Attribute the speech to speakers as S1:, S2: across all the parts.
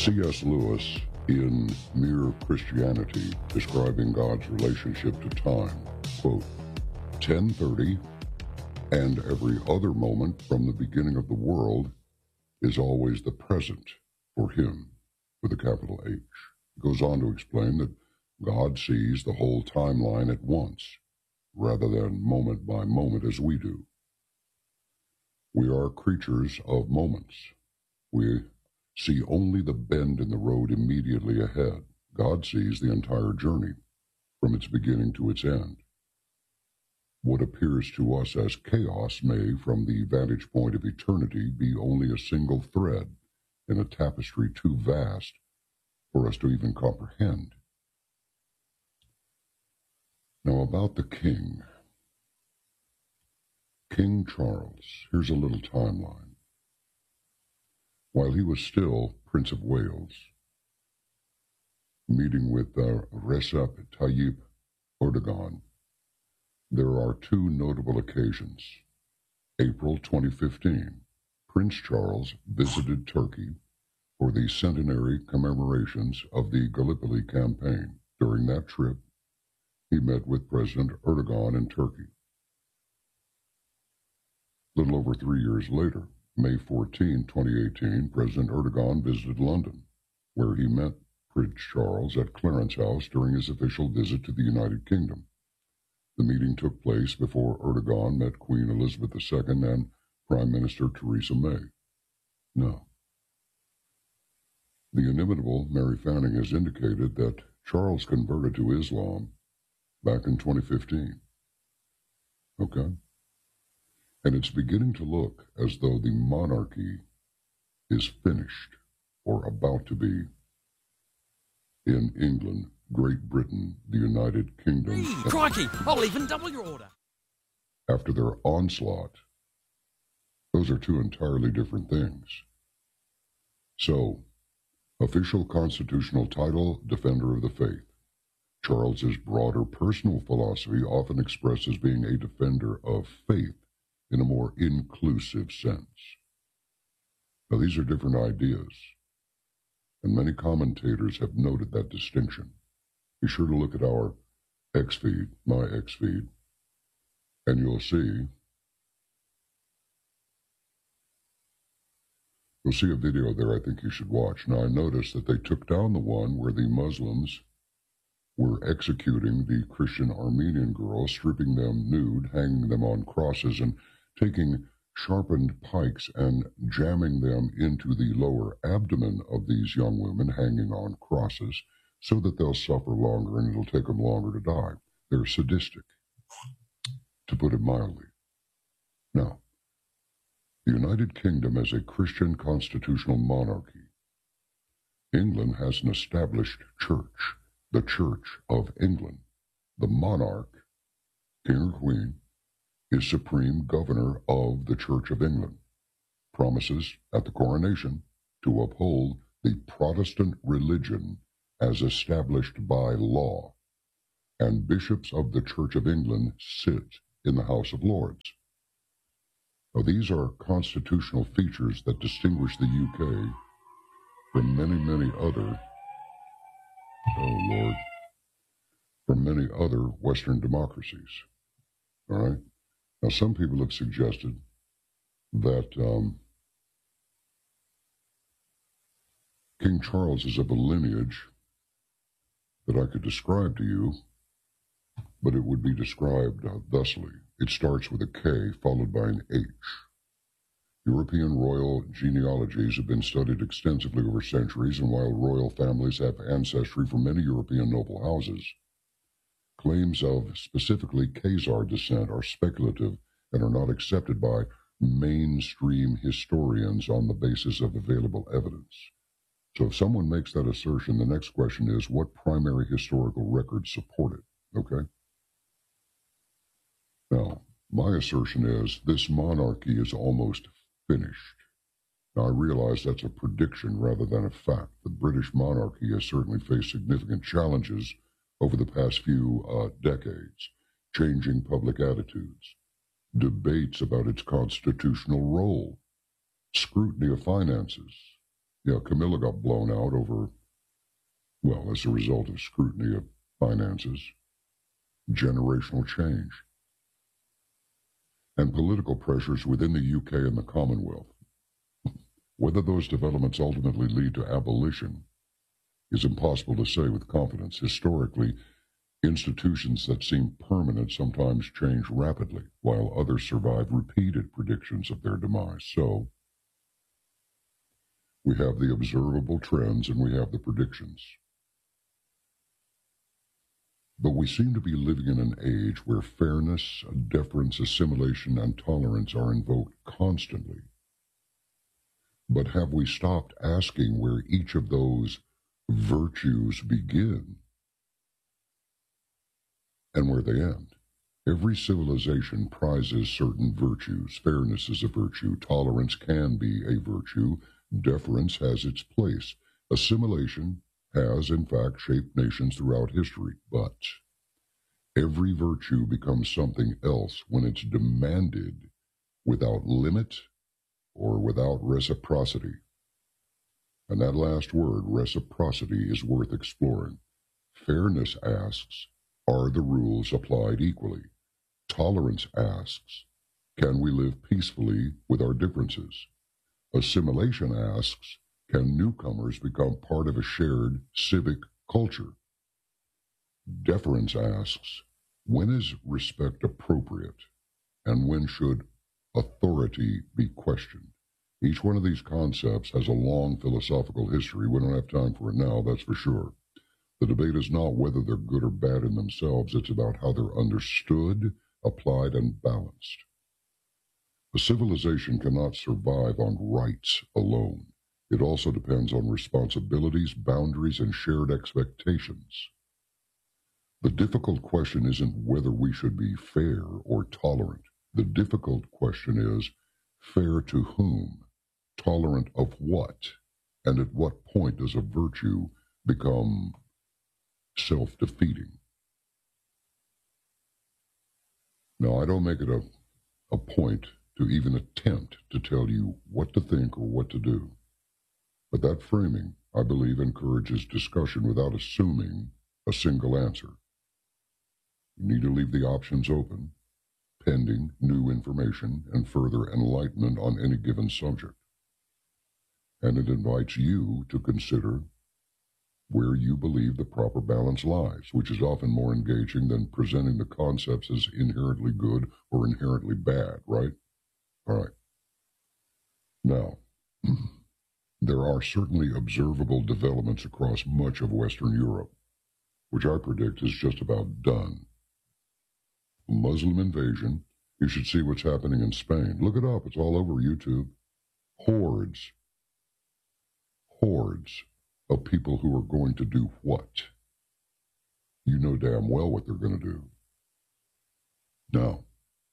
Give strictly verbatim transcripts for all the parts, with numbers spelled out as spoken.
S1: C S Lewis, in Mere Christianity, describing God's relationship to time, quote, ten thirty and every other moment from the beginning of the world is always the present for him, with a capital H. It goes on to explain that God sees the whole timeline at once, rather than moment by moment as we do. We are creatures of moments. We see only the bend in the road immediately ahead. God sees the entire journey, from its beginning to its end. What appears to us as chaos may, from the vantage point of eternity, be only a single thread in a tapestry too vast for us to even comprehend. Now about the king. King Charles, here's a little timeline. While he was still Prince of Wales, meeting with uh, Recep Tayyip Erdogan, there are two notable occasions. April twenty fifteen, Prince Charles visited Turkey for the centenary commemorations of the Gallipoli campaign. During that trip, he met with President Erdogan in Turkey. A little over three years later, May fourteenth, twenty eighteen, President Erdogan visited London, where he met Prince Charles at Clarence House during his official visit to the United Kingdom. The meeting took place before Erdogan met Queen Elizabeth the Second and Prime Minister Theresa May. Now, the inimitable Mary Fanning has indicated that Charles converted to Islam back in twenty fifteen. Okay. And it's beginning to look as though the monarchy is finished or about to be in England, Great Britain, the United Kingdom.
S2: Hey, crikey! I'll even double your order.
S1: After their onslaught, those are two entirely different things. So, official constitutional title, Defender of the Faith. Charles's broader personal philosophy often expressed as being a defender of faith in a more inclusive sense. Now, these are different ideas, and many commentators have noted that distinction. Be sure to look at our X feed, my X feed, and you'll see you'll see a video there I think you should watch. Now, I noticed that they took down the one where the Muslims were executing the Christian Armenian girls, stripping them nude, hanging them on crosses, and taking sharpened pikes and jamming them into the lower abdomen of these young women hanging on crosses so that they'll suffer longer and it'll take them longer to die. They're sadistic, to put it mildly. Now, the United Kingdom as a Christian constitutional monarchy. England has an established church, the Church of England. The monarch, king or queen, is supreme governor of the Church of England, promises at the coronation to uphold the Protestant religion as established by law, and bishops of the Church of England sit in the House of Lords. Now, these are constitutional features that distinguish the U K from many, many other, oh Lord, from many other Western democracies. All right? Now, some people have suggested that um, King Charles is of a lineage that I could describe to you, but it would be described uh, thusly. It starts with a K followed by an H. European royal genealogies have been studied extensively over centuries, and while royal families have ancestry from many European noble houses, claims of specifically Khazar descent are speculative and are not accepted by mainstream historians on the basis of available evidence. So if someone makes that assertion, the next question is, what primary historical records support it? Okay? Now, my assertion is this monarchy is almost finished. Now, I realize that's a prediction rather than a fact. The British monarchy has certainly faced significant challenges over the past few uh, decades, changing public attitudes, debates about its constitutional role, scrutiny of finances, Yeah, Camilla got blown out over, well, as a result of scrutiny of finances, generational change, and political pressures within the U K and the Commonwealth. Whether those developments ultimately lead to abolition is impossible to say with confidence. Historically, institutions that seem permanent sometimes change rapidly, while others survive repeated predictions of their demise. So, we have the observable trends and we have the predictions. But we seem to be living in an age where fairness, deference, assimilation, and tolerance are invoked constantly. But have we stopped asking where each of those virtues begin and where they end? Every civilization prizes certain virtues. Fairness is a virtue. Tolerance can be a virtue. Deference has its place. Assimilation has, in fact, shaped nations throughout history. But every virtue becomes something else when it's demanded without limit or without reciprocity. And that last word, reciprocity, is worth exploring. Fairness asks, are the rules applied equally? Tolerance asks, can we live peacefully with our differences? Assimilation asks, can newcomers become part of a shared civic culture? Deference asks, when is respect appropriate, and when should authority be questioned? Each one of these concepts has a long philosophical history. We don't have time for it now, that's for sure. The debate is not whether they're good or bad in themselves. It's about how they're understood, applied, and balanced. A civilization cannot survive on rights alone. It also depends on responsibilities, boundaries, and shared expectations. The difficult question isn't whether we should be fair or tolerant. The difficult question is, fair to whom? Tolerant of what? And at what point does a virtue become self-defeating? Now, I don't make it a, a point to even attempt to tell you what to think or what to do. But that framing, I believe, encourages discussion without assuming a single answer. You need to leave the options open, pending new information and further enlightenment on any given subject. And it invites you to consider where you believe the proper balance lies, which is often more engaging than presenting the concepts as inherently good or inherently bad, right? All right. Now, there are certainly observable developments across much of Western Europe, which I predict is just about done. Muslim invasion, you should see what's happening in Spain. Look it up, it's all over YouTube. Hordes, hordes of people who are going to do what? You know damn well what they're going to do. Now,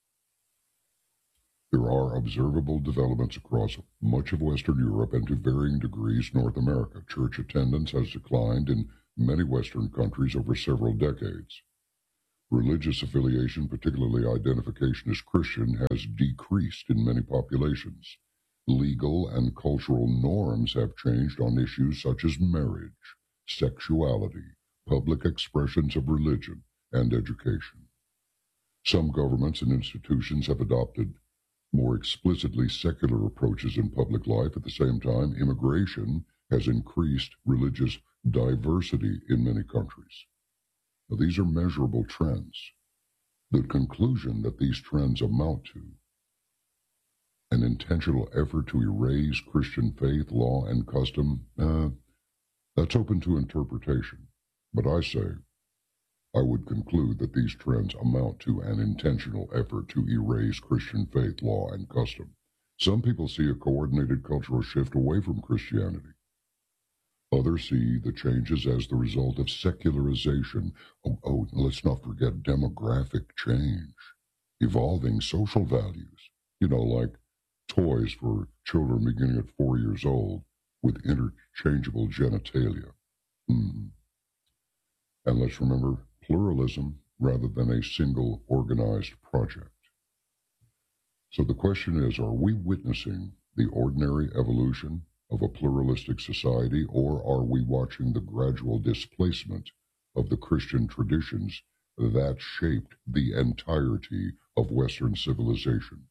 S1: there are observable developments across much of Western Europe and to varying degrees North America. Church attendance has declined in many Western countries over several decades. Religious affiliation, particularly identification as Christian, has decreased in many populations. Legal and cultural norms have changed on issues such as marriage, sexuality, public expressions of religion, and education. Some governments and institutions have adopted more explicitly secular approaches in public life. At the same time, immigration has increased religious diversity in many countries. Now, these are measurable trends. The conclusion that these trends amount to an intentional effort to erase Christian faith, law, and custom, uh, that's open to interpretation. But I say, I would conclude that these trends amount to an intentional effort to erase Christian faith, law, and custom. Some people see a coordinated cultural shift away from Christianity. Others see the changes as the result of secularization. Oh, oh, let's not forget demographic change, evolving social values, you know, like toys for children beginning at four years old with interchangeable genitalia. Hmm. And let's remember pluralism rather than a single organized project. So the question is, are we witnessing the ordinary evolution of a pluralistic society, or are we watching the gradual displacement of the Christian traditions that shaped the entirety of Western civilization?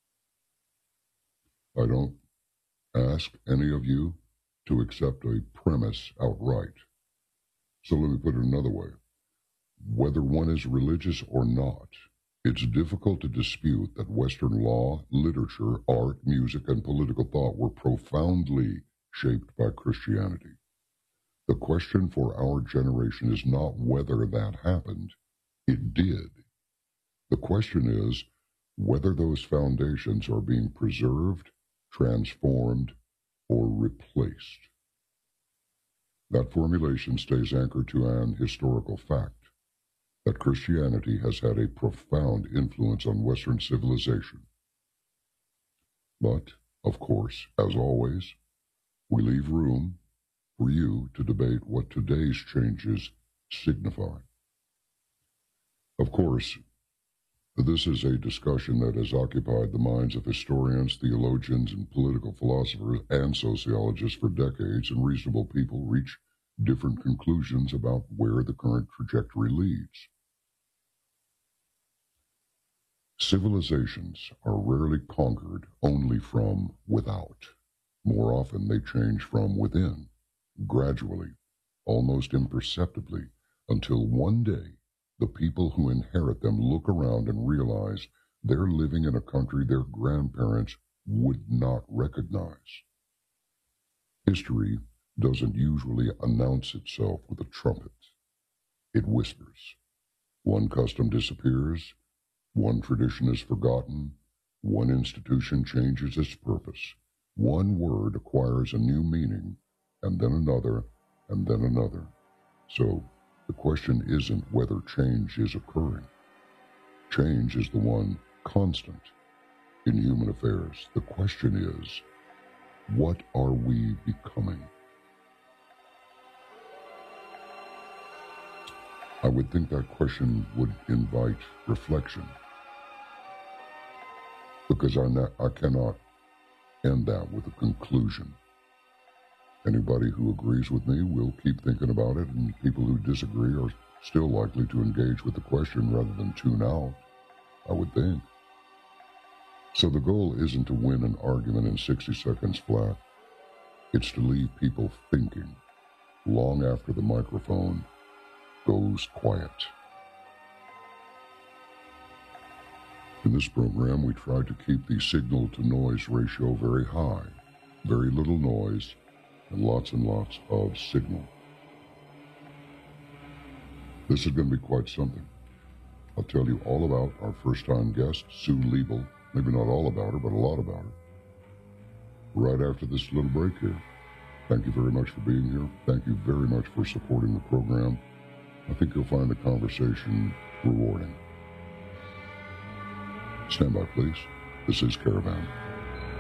S1: I don't ask any of you to accept a premise outright. So let me put it another way. Whether one is religious or not, it's difficult to dispute that Western law, literature, art, music, and political thought were profoundly shaped by Christianity. The question for our generation is not whether that happened. It did. The question is whether those foundations are being preserved, transformed, or replaced. That formulation stays anchored to an historical fact, that Christianity has had a profound influence on Western civilization. But, of course, as always, we leave room for you to debate what today's changes signify. Of course, this is a discussion that has occupied the minds of historians, theologians, and political philosophers and sociologists for decades, and reasonable people reach different conclusions about where the current trajectory leads. Civilizations are rarely conquered only from without. More often they change from within, gradually, almost imperceptibly, until one day the people who inherit them look around and realize they're living in a country their grandparents would not recognize. History doesn't usually announce itself with a trumpet. It whispers. One custom disappears, one tradition is forgotten, one institution changes its purpose, one word acquires a new meaning, and then another, and then another. So, the question isn't whether change is occurring. Change is the one constant in human affairs. The question is, what are we becoming? I would think that question would invite reflection, because I, not, I cannot end that with a conclusion. Anybody who agrees with me will keep thinking about it, and people who disagree are still likely to engage with the question rather than tune out, I would think. So the goal isn't to win an argument in sixty seconds flat. It's to leave people thinking long after the microphone goes quiet. In this program, we try to keep the signal-to-noise ratio very high. Very little noise and lots and lots of signal. This is going to be quite something. I'll tell you all about our first-time guest, Sue Liebel. Maybe not all about her, but a lot about her, right after this little break here. Thank you very much for being here. Thank you very much for supporting the program. I think you'll find the conversation rewarding. Stand by, please. This is Caravan.